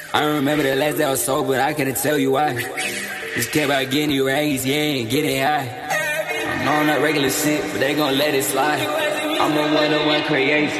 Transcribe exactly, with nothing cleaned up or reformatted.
I don't remember the last day I was sober, but I couldn't tell you why. Just care about getting you raised, yeah, and getting high. I'm on that regular shit, but they gon' let it slide. I'm a one-on-one creation.